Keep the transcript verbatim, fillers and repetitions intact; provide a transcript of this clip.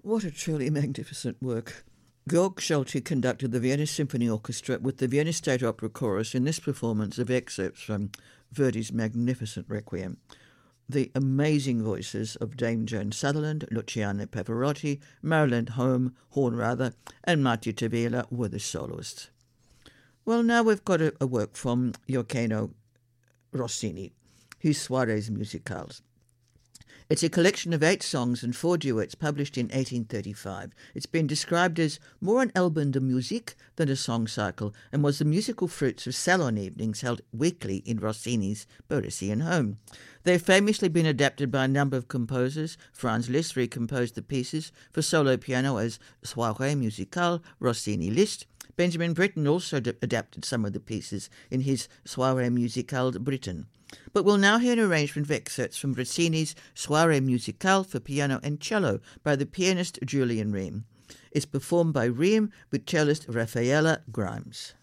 What a truly magnificent work. Georg Solti conducted the Vienna Symphony Orchestra with the Vienna State Opera Chorus in this performance of excerpts from Verdi's magnificent Requiem. The amazing voices of Dame Joan Sutherland, Luciano Pavarotti, Marilyn Home, Horn Rather, and Marti Tavella were the soloists. Well, now we've got a, a work from Gioacchino Rossini, his Soirées Musicales. It's a collection of eight songs and four duets published in eighteen thirty-five. It's been described as more an album de musique than a song cycle and was the musical fruits of salon evenings held weekly in Rossini's Parisian home. They've famously been adapted by a number of composers. Franz Liszt recomposed the pieces for solo piano as Soirée Musicale, Rossini Liszt. Benjamin Britten also d- adapted some of the pieces in his Soirée Musicale Britten. But we'll now hear an arrangement of excerpts from Rossini's Soirée Musicale for piano and cello by the pianist Julian Ream. It's performed by Ream with cellist Raffaella Grimes.